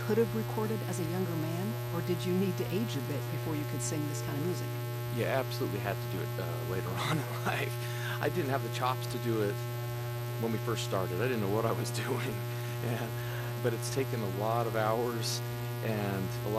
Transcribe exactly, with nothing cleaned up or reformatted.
could have recorded as a younger man, or did you need to age a bit before you could sing this kind of music? You absolutely had to do it uh, later on in life. I didn't have the chops to do it when we first started. I didn't know what I was doing, and, but it's taken a lot of hours and a lot